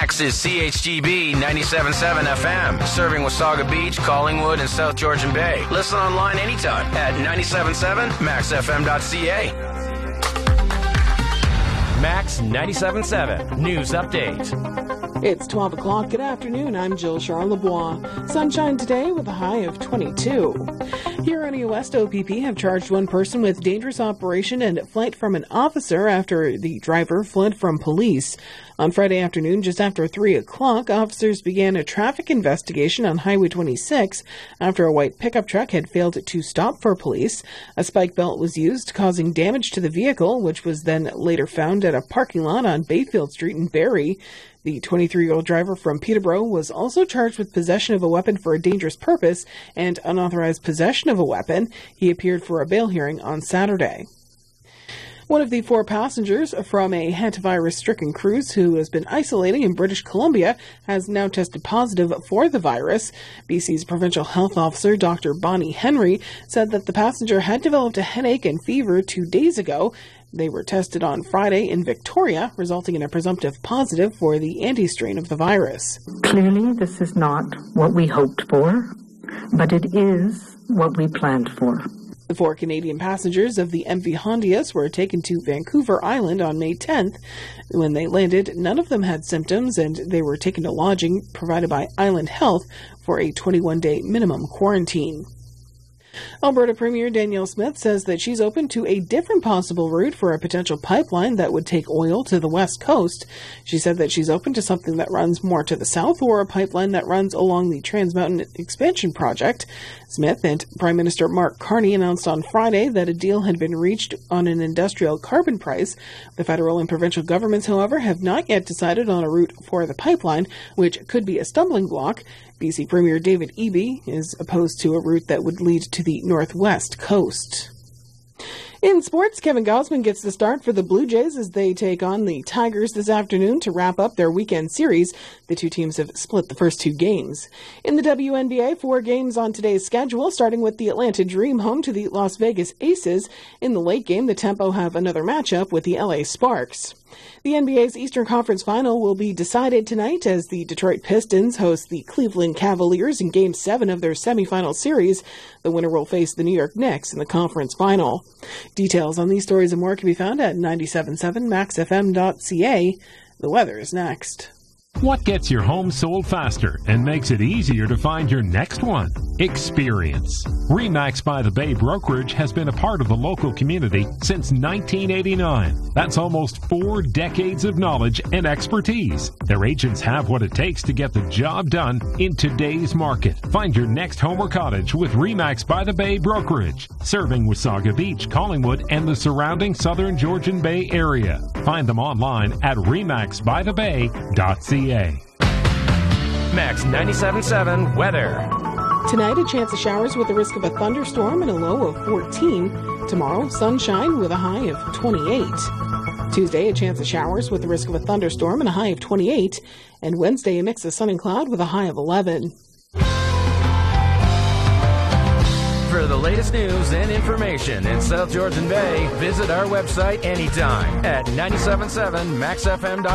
Max is CHGB 97.7 FM, serving Wasaga Beach, Collingwood, and South Georgian Bay. Listen online anytime at 97.7maxfm.ca. Max 97.7 News Update. It's 12 o'clock. Good afternoon. I'm Jill Charlebois. Sunshine today with a high of 22. Huronia West OPP have charged one person with dangerous operation and flight from an officer after the driver fled from police. On Friday afternoon, just after 3 o'clock, officers began a traffic investigation on Highway 26 after a white pickup truck had failed to stop for police. A spike belt was used, causing damage to the vehicle, which was then later found at a parking lot on Bayfield Street in Barrie. The 23-year-old driver from Peterborough was also charged with possession of a weapon for a dangerous purpose and unauthorized possession of a weapon. He appeared for a bail hearing on Saturday. One of the 4 passengers from a hantavirus-stricken cruise who has been isolating in British Columbia has now tested positive for the virus. BC's provincial health officer, Dr. Bonnie Henry, said that the passenger had developed a headache and fever 2 days ago. They were tested on Friday in Victoria, resulting in a presumptive positive for the anti-strain of the virus. Clearly, this is not what we hoped for, but it is what we planned for. The 4 Canadian passengers of the MV Hondias were taken to Vancouver Island on May 10th. When they landed, none of them had symptoms, and they were taken to lodging provided by Island Health for a 21-day minimum quarantine. Alberta Premier Danielle Smith says that she's open to a different possible route for a potential pipeline that would take oil to the west coast. She said that she's open to something that runs more to the south or a pipeline that runs along the Trans Mountain Expansion Project. Smith and Prime Minister Mark Carney announced on Friday that a deal had been reached on an industrial carbon price. The federal and provincial governments, however, have not yet decided on a route for the pipeline, which could be a stumbling block. BC Premier David Eby is opposed to a route that would lead to the northwest coast. In sports, Kevin Gausman gets the start for the Blue Jays as they take on the Tigers this afternoon to wrap up their weekend series. The 2 teams have split the first 2 games. In the WNBA, 4 games on today's schedule, starting with the Atlanta Dream home to the Las Vegas Aces. In the late game, the Tempo have another matchup with the LA Sparks. The NBA's Eastern Conference Final will be decided tonight as the Detroit Pistons host the Cleveland Cavaliers in Game 7 of their semifinal series. The winner will face the New York Knicks in the conference final. Details on these stories and more can be found at 97.7maxfm.ca. The weather is next. What gets your home sold faster and makes it easier to find your next one? Experience. RE/MAX by the Bay Brokerage has been a part of the local community since 1989. That's almost 4 decades of knowledge and expertise. Their agents have what it takes to get the job done in today's market. Find your next home or cottage with RE/MAX by the Bay Brokerage, serving Wasaga Beach, Collingwood, and the surrounding southern Georgian Bay area. Find them online at remaxbythebay.ca. Max 97.7 weather. Tonight, a chance of showers with a risk of a thunderstorm and a low of 14. Tomorrow, sunshine with a high of 28. Tuesday, a chance of showers with a risk of a thunderstorm and a high of 28. And Wednesday, a mix of sun and cloud with a high of 11. For the latest news and information in South Georgian Bay, visit our website anytime at 97.7maxfm.ca.